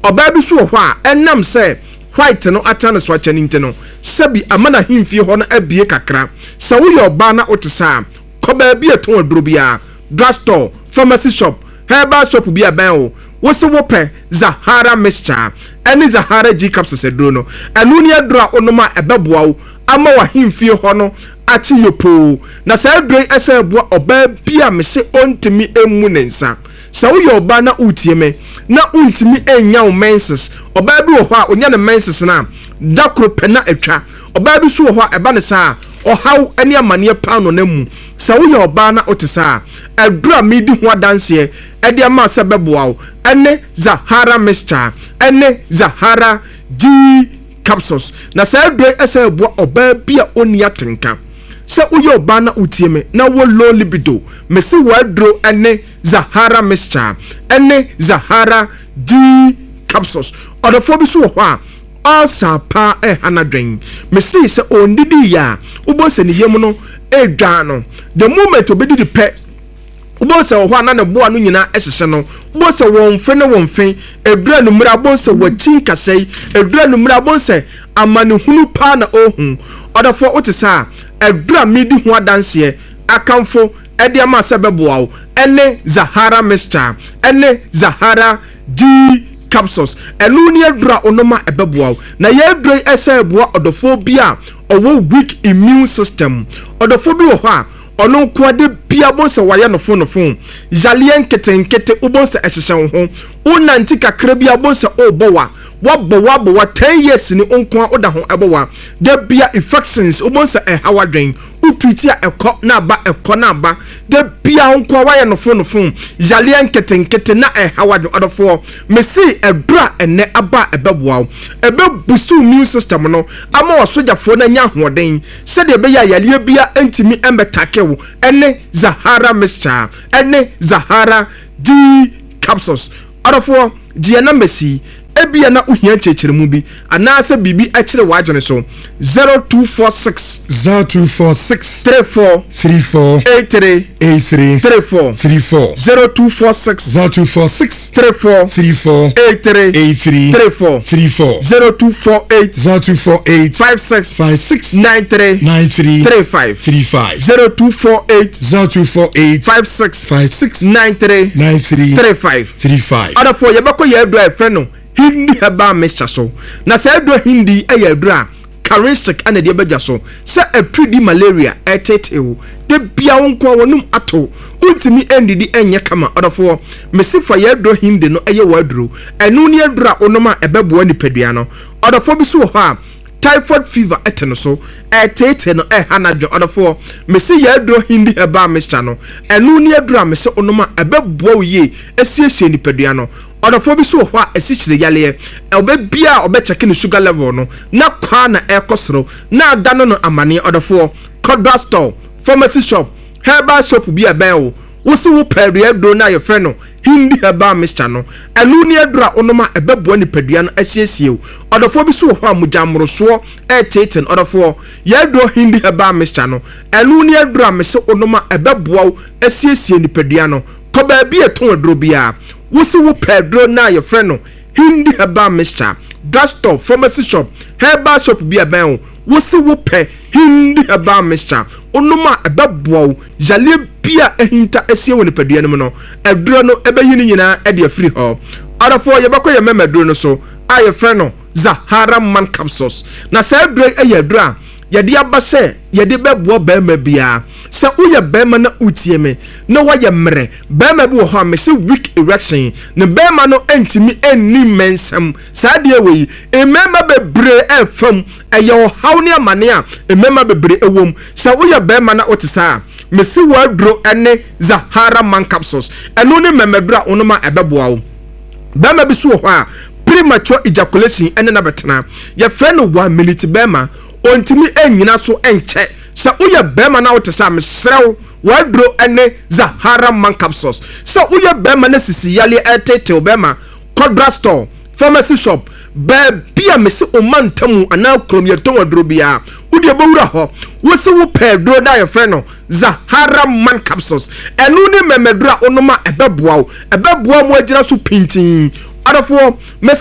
oba bi so ho a enam se white no atane so acha ninte no sabi amana himfie ho no abie kakra se wo ye oba na otesa ko ba bi eton aduro bia drugstore pharmacy shop herbal shop bi aban wo wo se wo pe Zahara mixture eni Zahara G capsules aduro no enu ni aduro a onoma ebeboa wo ama wa himfie ho no achi yopo na sa aduro ese eboa oba bi a mese ontimi emu nensa sa wo ye oba na utie me na untimi enya wo menses oba bi wo ho a onya ne menses na dakro pena etwa oba bi so wo ho a eba ne sa ohaw ene amane paano na mu sa wo ye oba na otesa adura medi ho adanse ede ama se beboa wo ene Zahara mixture ene Zahara G capsules na sa adura ese eboa oba bi a oni atenka se uyo bana utieme na wo low libido mesi wadro ene Zahara mixture ene Zahara G capsules odofo bi so ho a asa pa hanadwen mesi se ondidi ya ubo se ne yem no edwa no the moment obedi di pe ubo se ho ana ne boa no nyina ehhye no ubo se wonfe ne wonfe edura no mura bo se wachin kasei edura no mura bo se amane hunu pa na ohun odofo otisa edura midi ho adanse akamfo ede ama se beboa wo ene Zahara mixture ene Zahara G capsules enu ni edura onoma ebeboa wo na ye edura ese eboa odofo bia owo weak immune system odofo bi wo ho a ono kwade bia bo se waye no fon jalien ketenkete ubo se ehhehye ho unanti kakra bia bo se obowa wabo 10 years ni onkwa oda ho ebowa de bia infections ubo se ehawadwen utwiti a ekọ na aba de bia onkwa waye no fon jalien ketenkete na ehawadwen odofo mesi edura ene aba ebeboa ebe boost immune system no ama wasojafo na nya hoden se de be ya yale bia entimi embetakewo ene Zahara mixture ene Zahara G capsules odofo die na mesi ebia na uhia chechiremu bi anase bibi akire wadwene so 0246 34 83 34 0246 34 83 34 0248 56 93 35 0248 56 93 35 ada for yebako ye do efreno hindi haba mixture so na say do hindi ayadura charistic and de bedwa so say atudi malaria etetewo de bia wonko wonum ato untimi endidi enye kama odofo mesifa ye do hindi no eye waduro enu ne adura onoma ebeboa nipadua no odofo bi so ho a typhoid fever eteno so etete no hanadwo odofo mesi ye do hindi haba mixture no enu ne adura mesi onoma ebeboa ye esiesie nipadua no odofo bi so ho a esichire yale obe bia obe check ni sugar level no na kwa na ekosoro na adano no amane odofo Codra store pharmacy shop herbal shop bi aban wo se wo pere do na ye frɛ no hindi herbal mixture no enu ni adura onoma ebeboa ni padua no asiesie odofo bi so ho a mujamroso eteten odofo ye do hindi herbal mixture no enu ni adura mese onoma ebeboa asiesie ni padua no ko ba bi eton aduro bia wo se wo pedro na ye frɛ no hindi herbal mixture drugstore pharmacy shop herbal shop bi aban wo se wo pe hindi herbal mixture onoma ebeboa jale bia ehinta esie woni padua no no aduro no ebeyi nyina e de free ho adafo ye bako ye memaduro no so a ye frɛ no Zahara man capsules na sa aduro e aduro yedi abase yedi beboa bema bia se uye bema na utieme na waye mre bema bi wo ho me se weak erection ne bema no entimi enni mensam saade we emema bebre efam eye wo hawne amane a emema bebre ewom se uye bema na otisa me se wadro ene Zahara man capsules eno ne memadura onoma ebeboa wo bema bi so ho a premature ejaculation ene na betena ye frɛ no 1 minute bema ontimi enyina so enche sa uye bema na wotesa mesrew wadro ene Zahara man capsules sa uye bema na sisi yale etete bema Codra store pharmacy shop bia mesi omantamu ana krom yeton wadro bia udi bowura ho wo se wo pedro da ye frɛ no Zahara man capsules enu ni memedura onoma ebeboa mo agira so pintin adafo